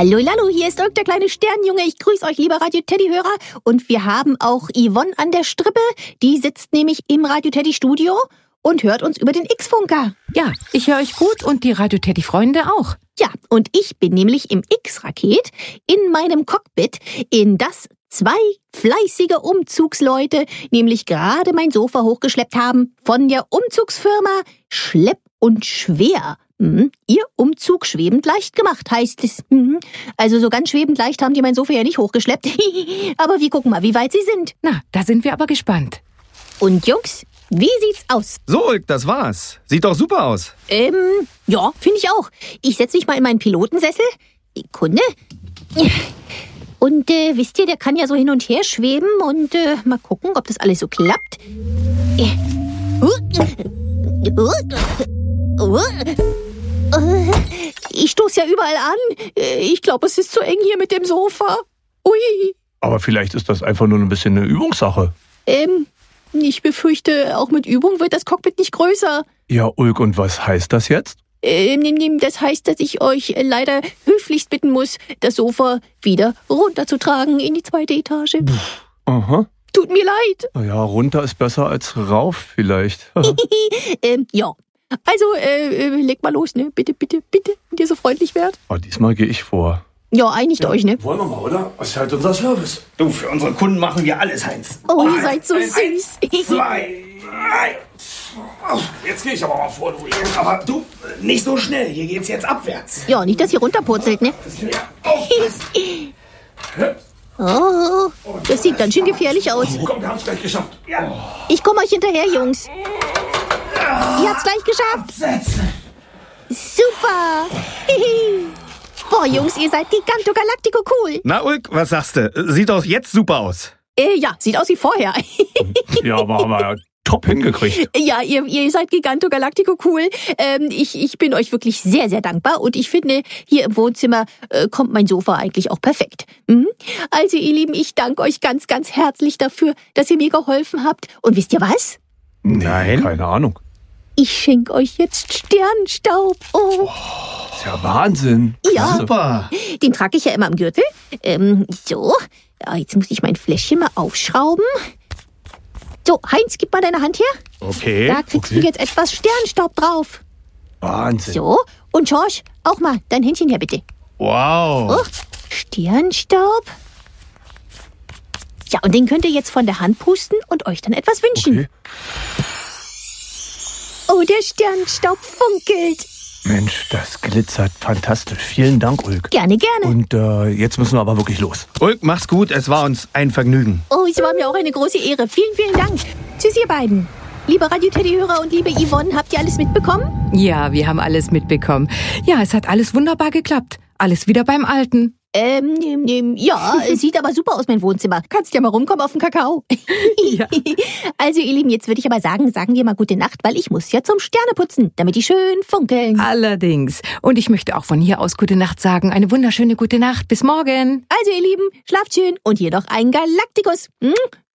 Hallo, Lalo, hier ist Ulk, der kleine Sternjunge. Ich grüße euch, lieber Radio-Teddy-Hörer. Und wir haben auch Yvonne an der Strippe. Die sitzt nämlich im Radio-Teddy-Studio und hört uns über den X-Funker. Ja, ich höre euch gut und die Radio-Teddy-Freunde auch. Ja, und ich bin nämlich im X-Raket in meinem Cockpit, in das 2 fleißige Umzugsleute nämlich gerade mein Sofa hochgeschleppt haben von der Umzugsfirma Schlepp und Schwer. Ihr Umzug schwebend leicht gemacht, heißt es. Also so ganz schwebend leicht haben die mein Sofa ja nicht hochgeschleppt. Aber wir gucken mal, wie weit sie sind. Na, da sind wir aber gespannt. Und Jungs, wie sieht's aus? So, Ulk, das war's. Sieht doch super aus. Ja, finde ich auch. Ich setze mich mal in meinen Pilotensessel. Sekunde. Und wisst ihr, der kann ja so hin und her schweben und mal gucken, ob das alles so klappt. Ich stoße ja überall an. Ich glaube, es ist zu eng hier mit dem Sofa. Ui. Aber vielleicht ist das einfach nur ein bisschen eine Übungssache. Ich befürchte, auch mit Übung wird das Cockpit nicht größer. Ja, Ulk, und was heißt das jetzt? Das heißt, dass ich euch leider höflichst bitten muss, das Sofa wieder runterzutragen in die 2. Etage. Aha. Tut mir leid. Naja, runter ist besser als rauf vielleicht. Ja. Also, leg mal los, ne? Bitte, bitte, bitte, wenn ihr so freundlich wärt. Aber diesmal gehe ich vor. Ja, einigt euch, ne? Wollen wir mal, oder? Was ist halt unser Service? Du, für unsere Kunden machen wir alles, Heinz. Oh, ihr seid so süß. 1, 2, 3. Jetzt gehe ich aber mal vor, du. Aber du, nicht so schnell. Hier geht's jetzt abwärts. Ja, nicht, dass ihr runterpurzelt, ne? Oh, das sieht ganz schön gefährlich aus. Komm, wir haben's gleich geschafft. Ja. Ich komme euch hinterher, Jungs. Ihr habt's gleich geschafft. Absetzen. Super. Boah, Jungs, ihr seid Giganto Galactico cool. Na, Ulk, was sagst du? Sieht doch jetzt super aus. Ja, sieht aus wie vorher. Ja, aber haben wir ja top hingekriegt. Ja, ihr seid Giganto Galactico cool. Ich bin euch wirklich sehr, sehr dankbar. Und ich finde, hier im Wohnzimmer kommt mein Sofa eigentlich auch perfekt. Also, ihr Lieben, ich danke euch ganz, ganz herzlich dafür, dass ihr mir geholfen habt. Und wisst ihr was? Nein. Keine Ahnung. Ich schenke euch jetzt Sternenstaub. Oh. Ist ja Wahnsinn. Ja, Super. Den trage ich ja immer am Gürtel. So, ja, jetzt muss ich mein Fläschchen mal aufschrauben. So, Heinz, gib mal deine Hand her. Okay. Da kriegst du jetzt etwas Sternenstaub drauf. Wahnsinn. So, und George, auch mal dein Händchen her, bitte. Wow. Oh, Sternenstaub. Ja, und den könnt ihr jetzt von der Hand pusten und euch dann etwas wünschen. Okay. Oh, der Sternenstaub funkelt. Mensch, das glitzert fantastisch. Vielen Dank, Ulk. Gerne, gerne. Und jetzt müssen wir aber wirklich los. Ulk, mach's gut. Es war uns ein Vergnügen. Oh, es war mir auch eine große Ehre. Vielen, vielen Dank. Tschüss, ihr beiden. Liebe Radio-Teddy-Hörer und liebe Yvonne, habt ihr alles mitbekommen? Ja, wir haben alles mitbekommen. Ja, es hat alles wunderbar geklappt. Alles wieder beim Alten. Ja, sieht aber super aus, mein Wohnzimmer. Kannst ja mal rumkommen auf den Kakao. Ja. Also, ihr Lieben, jetzt würde ich aber sagen wir mal gute Nacht, weil ich muss ja zum Sterneputzen, damit die schön funkeln. Allerdings. Und ich möchte auch von hier aus gute Nacht sagen. Eine wunderschöne gute Nacht. Bis morgen. Also, ihr Lieben, schlaft schön und hier noch ein Galaktikus.